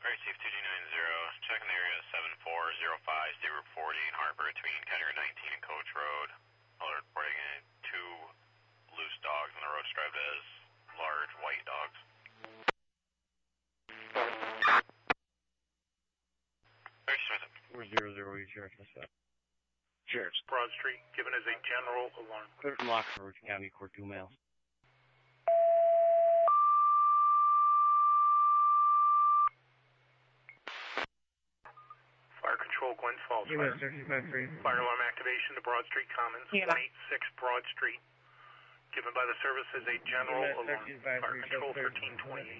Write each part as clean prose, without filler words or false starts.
Chief 2290, checking the area 7405, State Route 40 in Harbor between County Road 19 and Coach Road. Alert reporting two loose dogs on the road described as large white dogs. We're 00, Sheriff. Sheriff's Broad Street, given as a general alarm. Clear from Lock Road County, Court 2 miles. Fire Control, Glens Falls Fire. Fire alarm activation to Broad Street Commons, 186 Broad Street, given by the service as a general alarm. Fire Control 1328.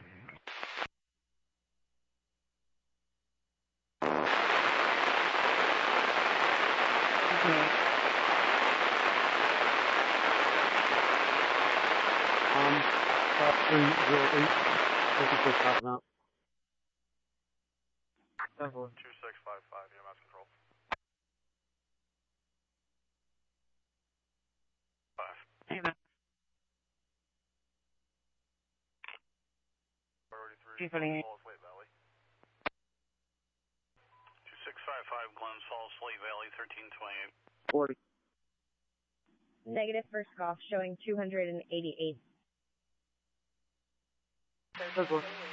Top 308, looking for top out. 2655, EMS control. 5. Amen. Priority 3, 228. Falls, Slate Valley. 2655, Glens Falls, Slate Valley, 1328. 40. Negative first golf showing 288. Circle.